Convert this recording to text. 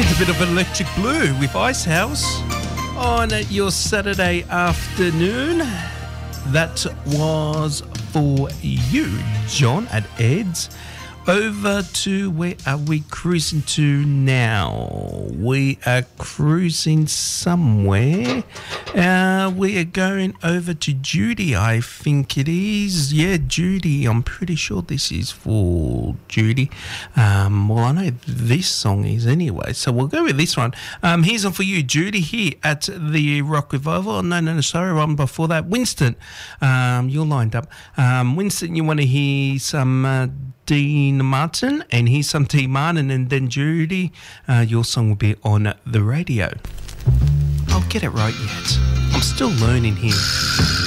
A bit of Electric Blue with Icehouse on your Saturday afternoon. That was for you, John, at Ed's. Over to where are we cruising to now? We are cruising somewhere. We are going over to Judy, I think it is. Yeah, Judy. I'm pretty sure this is for Judy. Well, I know this song is anyway, so we'll go with this one. Here's one for you, Judy, here at the Rock Revival. Oh, no, sorry, one before that. Winston, you're lined up. Winston, you want to hear some Dean Martin, and here's some T. Martin, and then Judy, your song will be on the radio. I'll get it right yet. I'm still learning here.